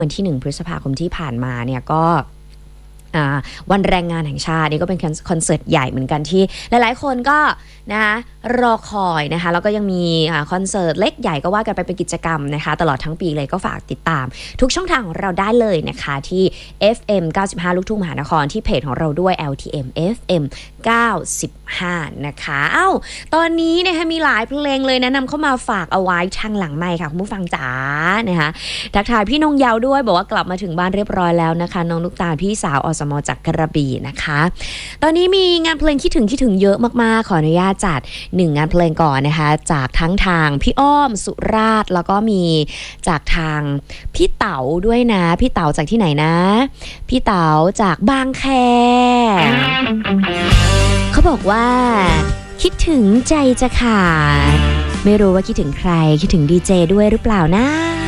วันที่1 พฤษภาคมที่ผ่านมาเนี่ยก็วันแรงงานแห่งชาตินี่ก็เป็นคอนเสิร์ตใหญ่เหมือนกันที่หลายๆคนก็นะคะรอคอยนะคะแล้วก็ยังมีคอนเสิร์ตเล็กใหญ่ก็ว่ากันไปเป็นกิจกรรมนะคะตลอดทั้งปีเลยก็ฝากติดตามทุกช่องทางของเราได้เลยนะคะที่ FM 95 ลูกทุ่งมหานครที่เพจของเราด้วย LTM FM 95 นะคะตอนนี้นะคะมีหลายเพลงเลยแนะนำเข้ามาฝากเอาไว้ทางหลังไมค์ค่ะคุณผู้ฟังจ๋านะคะทักทายพี่นงเยาวด้วยบอกว่ากลับมาถึงบ้านเรียบร้อยแล้วนะคะน้องลูกตาลพี่สาวอสมจากกระบี่นะคะตอนนี้มีงานเพลงคิดถึงเยอะมากๆขออนุญาตจัด1งานเพลงก่อนนะคะจากทั้งทางพี่อ้อมสุราษฎร์แล้วก็มีจากทางพี่เต๋าด้วยนะพี่เต๋าจากที่ไหนนะพี่เต๋าจากบางแคเขาบอกว่าคิดถึงใจจะขาดไม่รู้ว่าคิดถึงใครคิดถึงดีเจด้วยหรือเปล่านะ